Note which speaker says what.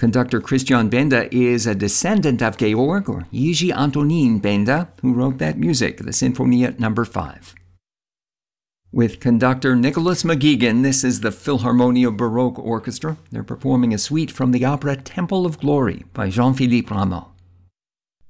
Speaker 1: Conductor Christian Benda is a descendant of Georg or Jiří Antonín Benda, who wrote that music, the Sinfonia No. 5. With conductor Nicholas McGuigan, this is the Philharmonia Baroque Orchestra. They're performing a suite from the opera Temple of Glory by Jean-Philippe Rameau.